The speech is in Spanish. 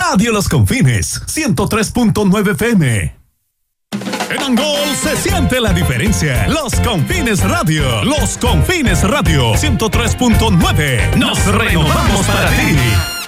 Radio Los Confines, 103.9 FM. En Angol se siente la diferencia. Los Confines Radio. Los Confines Radio, 103.9. Nos renovamos para ti.